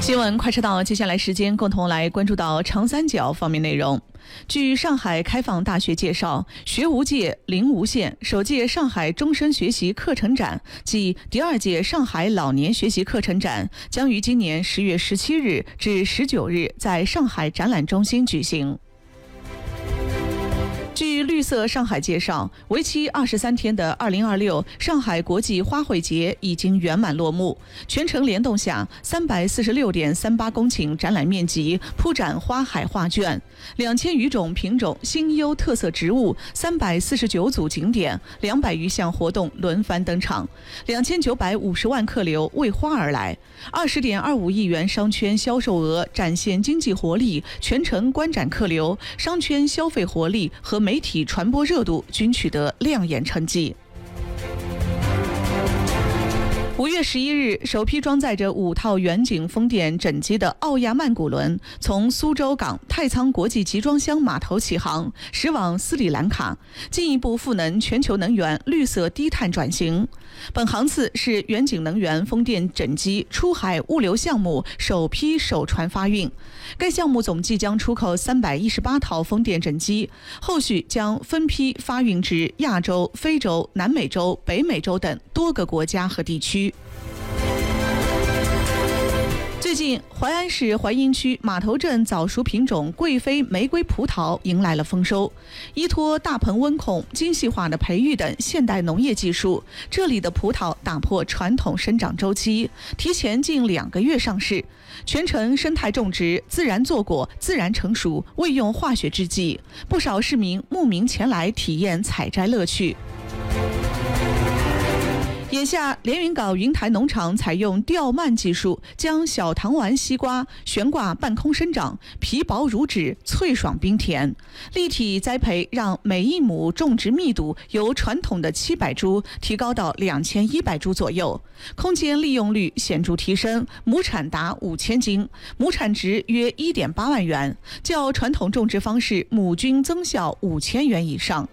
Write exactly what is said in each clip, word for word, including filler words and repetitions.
新闻快车道，接下来时间共同来关注到长三角方面内容。据上海开放大学介绍，学无界，龄无限，首届上海终身学习课程展暨第二届上海老年学习课程展将于今年十月十七日至十九日在上海展览中心举行。据绿色上海介绍，为期二十三天的二零二六上海国际花卉节已经圆满落幕。全程联动下，三百四十六点三八公顷展览面积铺展花海画卷，两千余种品种新优特色植物，三百四十九组景点，两百余项活动轮番登场，两千九百五十万客流为花而来，二十点二五亿元商圈销售额展现经济活力，全程观展客流、商圈消费活力和媒体传播热度均取得亮眼成绩。五月十一日，首批装载着五套远景风电整机的奥亚曼谷轮从苏州港太仓国际集装箱码头起航，驶往斯里兰卡，进一步赋能全球能源绿色低碳转型。本航次是远景能源风电整机出海物流项目首批首船发运，该项目总计将出口三百一十八套风电整机，后续将分批发运至亚洲、非洲、南美洲、北美洲等多个国家和地区。最近，淮安市淮阴区码头镇早熟品种贵妃玫瑰葡萄迎来了丰收。依托大棚温控、精细化的培育等现代农业技术，这里的葡萄打破传统生长周期，提前近两个月上市，全程生态种植、自然坐果、自然成熟，未用化学制剂。不少市民慕名前来体验采摘乐趣。眼下，连云港云台农场采用吊蔓技术，将小糖丸西瓜悬挂半空生长，皮薄如纸，脆爽冰甜。立体栽培让每一亩种植密度由传统的七百株提高到两千一百株左右，空间利用率显著提升，亩产达五千斤，亩产值约一点八万元，较传统种植方式亩均增效五千元以上。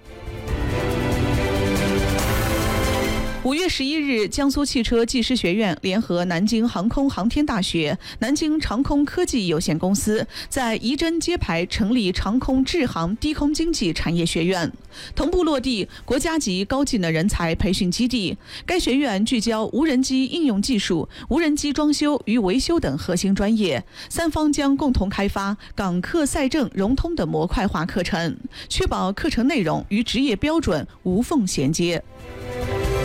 五月十一日，江苏汽车技师学院联合南京航空航天大学、南京长空科技有限公司在仪征揭牌成立长空智航低空经济产业学院，同步落地国家级高技能人才培训基地。该学院聚焦无人机应用技术、无人机装修与维修等核心专业，三方将共同开发港客赛政融通的模块化课程，确保课程内容与职业标准无缝衔接。